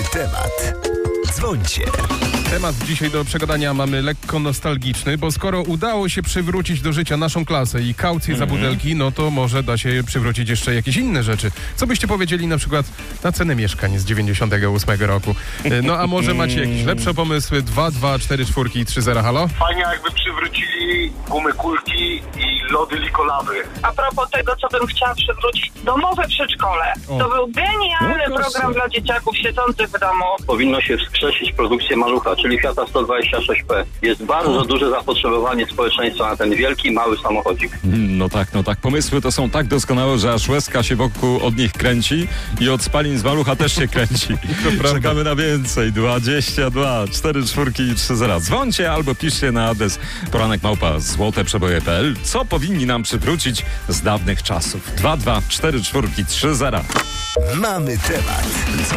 temat. Dzwońcie. Temat dzisiaj do przegadania mamy lekko nostalgiczny, bo skoro udało się przywrócić do życia naszą klasę i kaucję za butelki, no to może da się przywrócić jeszcze jakieś inne rzeczy. Co byście powiedzieli na przykład na cenę mieszkań z 98 roku? No a może macie jakieś lepsze pomysły? 2, 2, 4, 4 i 3, 0, halo? Fajnie jakby przywrócili gumy kulki i lody likolawy. A propos tego, co bym chciała przywrócić, domowe przedszkole. O. To był genialny No, program dla dzieciaków siedzących w domu. Powinno się wskrzesić produkcję Malucha, czyli Fiata 126P. Jest bardzo duże zapotrzebowanie społeczeństwa na ten wielki, mały samochodzik. No tak. Pomysły to są tak doskonałe, że aż łezka się wokół od nich kręci i od spalin z Malucha też się kręci. Czekamy na więcej. 22 4 4 i 3 0. Dzwońcie albo piszcie na adres poranek@złoteprzeboje.pl. Co powinni nam przywrócić z dawnych czasów? 22 4 4 3 0. Mamy temat.